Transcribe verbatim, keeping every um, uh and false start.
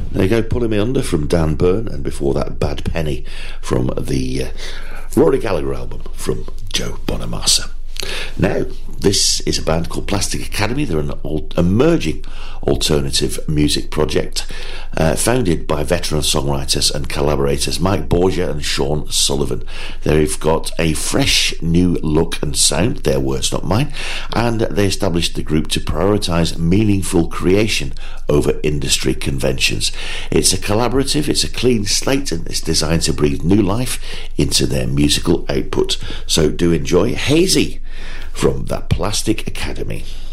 There you go, Pulling Me Under from Dan Byrne, and before that, Bad Penny from the uh, Rory Gallagher album from Joe Bonamassa. Now, this is a band called Plastic Academy. They're an old, emerging alternative music project uh, founded by veteran songwriters and collaborators Mike Borgia and Sean Sullivan. They've got a fresh new look and sound, their words not mine, and they established the group to prioritise meaningful creation over industry conventions. It's a collaborative, it's a clean slate, and it's designed to breathe new life into their musical output. So do enjoy Hazy from that Plastic Academy.